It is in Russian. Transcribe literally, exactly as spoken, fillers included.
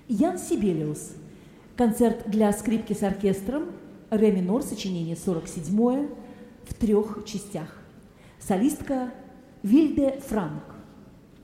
Ян Сибелиус. Концерт для скрипки с оркестром, ре минор, сочинение сорок седьмое, в трех частях. Солистка Вильде Франк.